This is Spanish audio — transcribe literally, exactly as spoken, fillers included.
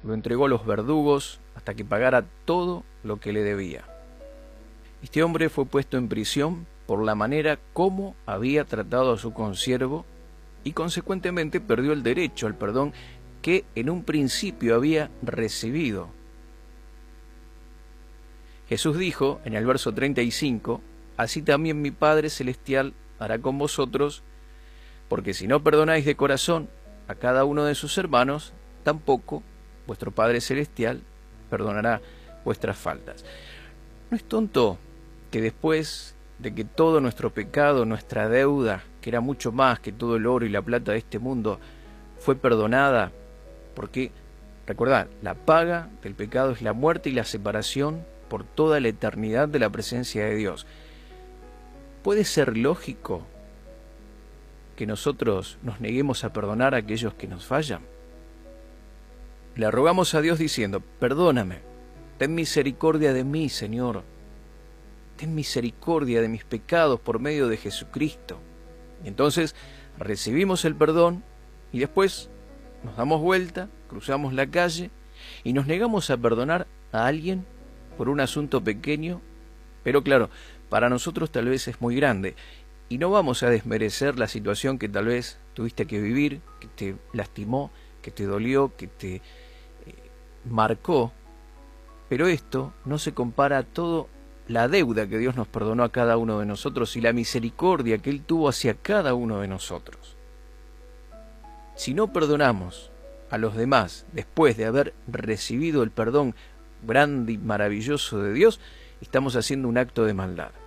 lo entregó a los verdugos hasta que pagara todo lo que le debía. Este hombre fue puesto en prisión por la manera como había tratado a su consiervo y consecuentemente perdió el derecho al perdón que en un principio había recibido. Jesús dijo en el verso treinta y cinco, así también mi Padre Celestial hará con vosotros, porque si no perdonáis de corazón a cada uno de sus hermanos, tampoco vuestro Padre Celestial perdonará vuestras faltas. ¿No es tonto que después de que todo nuestro pecado, nuestra deuda, que era mucho más que todo el oro y la plata de este mundo, fue perdonada? Porque, recordad, la paga del pecado es la muerte y la separación por toda la eternidad de la presencia de Dios. ¿Puede ser lógico que nosotros nos neguemos a perdonar a aquellos que nos fallan? Le rogamos a Dios diciendo, perdóname, ten misericordia de mí, Señor. Ten misericordia de mis pecados por medio de Jesucristo. Y entonces recibimos el perdón y después nos damos vuelta, cruzamos la calle y nos negamos a perdonar a alguien por un asunto pequeño, pero claro, para nosotros tal vez es muy grande. Y no vamos a desmerecer la situación que tal vez tuviste que vivir, que te lastimó, que te dolió, que te eh, marcó, pero esto no se compara a todo la deuda que Dios nos perdonó a cada uno de nosotros y la misericordia que Él tuvo hacia cada uno de nosotros. Si no perdonamos a los demás después de haber recibido el perdón grande y maravilloso de Dios, estamos haciendo un acto de maldad.